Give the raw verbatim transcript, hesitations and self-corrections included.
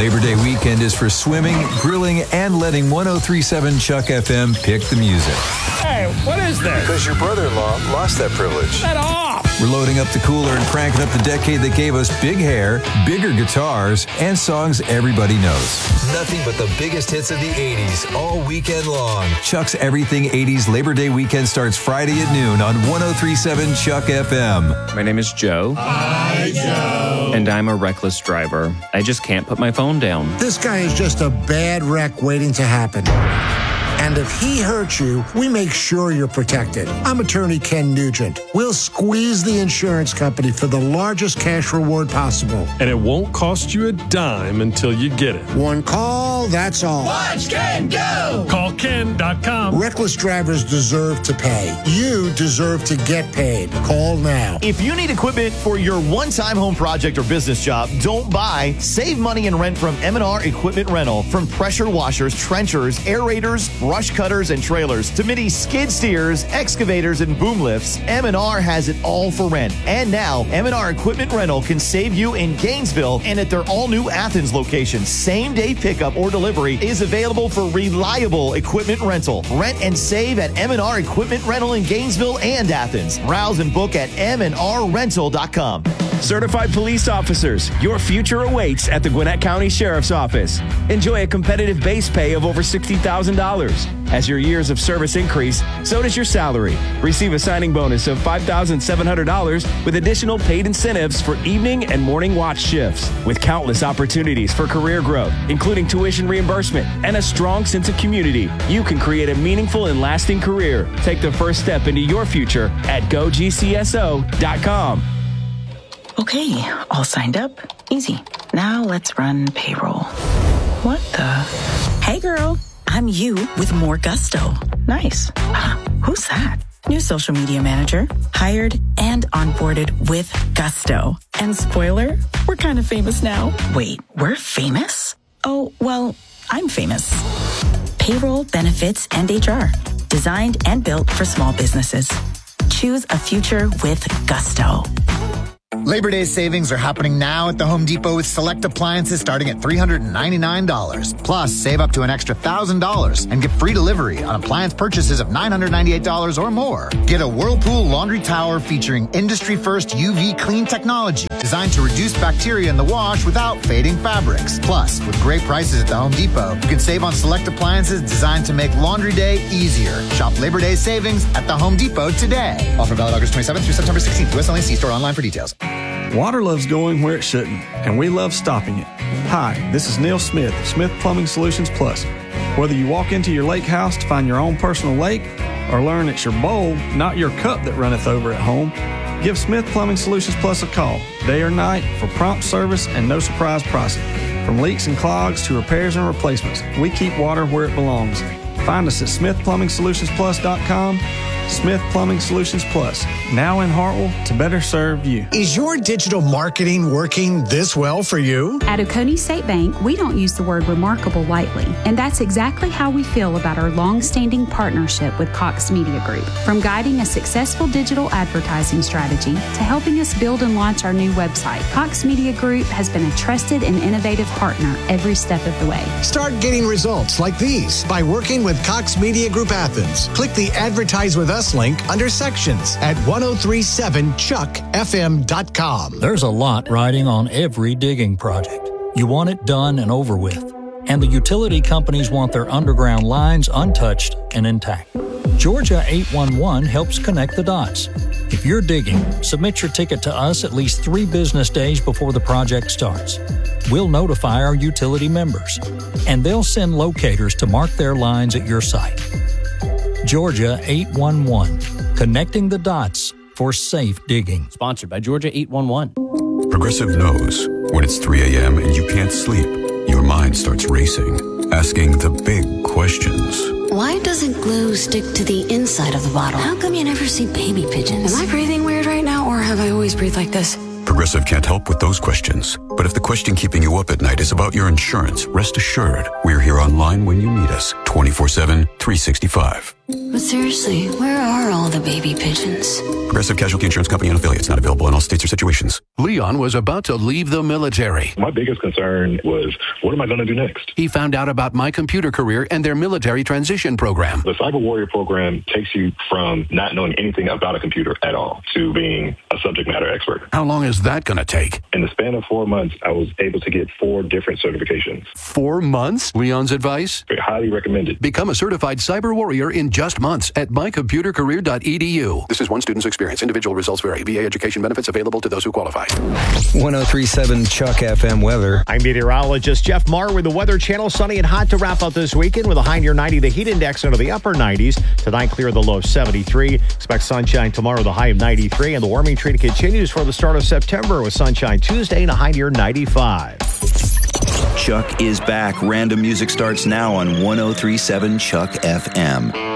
Labor Day weekend is for swimming, grilling, and letting one oh three point seven Chuck F M pick the music. Hey, what is this? Because your brother-in-law lost that privilege. Get off! We're loading up the cooler and cranking up the decade that gave us big hair, bigger guitars, and songs everybody knows. Nothing but the biggest hits of the eighties all weekend long. Chuck's Everything eighties Labor Day weekend starts Friday at noon on one oh three point seven Chuck F M. My name is Joe. Hi, Joe. And I'm a reckless driver. I just can't put my phone down. This guy is just a bad wreck waiting to happen. And if he hurts you, we make sure you're protected. I'm attorney Ken Nugent. We'll squeeze the insurance company for the largest cash reward possible. And it won't cost you a dime until you get it. One call, that's all. Watch Ken go! Call Ken dot com. Reckless drivers deserve to pay. You deserve to get paid. Call now. If you need equipment for your one-time home project or business job, don't buy. Save money and rent from M and R Equipment Rental. From pressure washers, trenchers, aerators, brush cutters, and trailers to mini skid steers, excavators, and boom lifts, M and R has it all for rent. And now, M and R Equipment Rental can save you in Gainesville and at their all-new Athens location. Same-day pickup or delivery is available for reliable equipment rental. Rent and save at M and R Equipment Rental in Gainesville and Athens. Browse and book at m and r rental dot com. Certified police officers, your future awaits at the Gwinnett County Sheriff's Office. Enjoy a competitive base pay of over sixty thousand dollars. As your years of service increase, so does your salary. Receive a signing bonus of five thousand seven hundred dollars with additional paid incentives for evening and morning watch shifts. With countless opportunities for career growth, including tuition reimbursement and a strong sense of community, you can create a meaningful and lasting career. Take the first step into your future at go g c s o dot com. Okay, all signed up. Easy. Now let's run payroll. What the? Hey girl, I'm you with more gusto. Nice. Huh, who's that? New social media manager, hired and onboarded with gusto. And spoiler, we're kind of famous now. Wait, we're famous? Oh, well, I'm famous. Payroll, benefits, and H R. Designed and built for small businesses. Choose a future with gusto. Labor Day savings are happening now at the Home Depot with select appliances starting at three hundred ninety-nine dollars. Plus, save up to an extra one thousand dollars and get free delivery on appliance purchases of nine hundred ninety-eight dollars or more. Get a Whirlpool laundry tower featuring industry-first U V clean technology designed to reduce bacteria in the wash without fading fabrics. Plus, with great prices at the Home Depot, you can save on select appliances designed to make laundry day easier. Shop Labor Day savings at the Home Depot today. Offer valid August twenty-seventh through September sixteenth. U S only. See store online for details. Water loves going where it shouldn't, and we love stopping it. Hi, this is Neil Smith, Smith Plumbing Solutions Plus. Whether you walk into your lake house to find your own personal lake, or learn it's your bowl, not your cup that runneth over at home, give Smith Plumbing Solutions Plus a call, day or night, for prompt service and no surprise pricing. From leaks and clogs to repairs and replacements, we keep water where it belongs. Find us at smith plumbing solutions plus dot com. Smith Plumbing Solutions Plus, now in Hartwell to better serve you. Is your digital marketing working this well for you? At Oconee State Bank, we don't use the word remarkable lightly, and that's exactly how we feel about our long-standing partnership with Cox Media Group. From guiding a successful digital advertising strategy to helping us build and launch our new website, Cox Media Group has been a trusted and innovative partner every step of the way. Start getting results like these by working with Cox Media Group Athens. Click the Advertise with Us link under sections at ten thirty-seven chuck f m dot com. There's a lot riding on every digging project. You want it done and over with. And the utility companies want their underground lines untouched and intact. Georgia eight one one helps connect the dots. If you're digging, submit your ticket to us at least three business days before the project starts. We'll notify our utility members, and they'll send locators to mark their lines at your site. Georgia eight one one, connecting the dots for safe digging. Sponsored by Georgia eight one one. Progressive knows when it's three a.m. and you can't sleep, your mind starts racing, asking the big questions. Why doesn't glue stick to the inside of the bottle? How come you never see baby pigeons? Am I breathing weird right now, or have I always breathed like this? Progressive can't help with those questions. But if the question keeping you up at night is about your insurance, rest assured, we're here online when you need us, twenty-four seven, three sixty-five. But seriously, where are all the baby pigeons? Progressive Casualty Insurance Company and affiliates. Not available in all states or situations. Leon was about to leave the military. My biggest concern was, what am I going to do next? He found out about My Computer Career and their military transition program. The Cyber Warrior program takes you from not knowing anything about a computer at all to being a subject matter expert. How long is that going to take? In the span of four months, I was able to get four different certifications. Four months? Leon's advice? Very highly recommended. Become a certified cyber warrior in just months at my computer career dot e d u. This is one student's experience. Individual results vary. V A education benefits available to those who qualify. one oh three point seven Chuck F M weather. I'm meteorologist Jeff Marr with the Weather Channel. Sunny and hot to wrap up this weekend with a high near ninety. The heat index into the upper nineties. Tonight, clear the low of seventy-three. Expect sunshine tomorrow, the high of ninety-three. And the warming trend continues for the start of September with sunshine Tuesday and a high near ninety-five. Chuck is back. Random music starts now on one oh three point seven Chuck F M.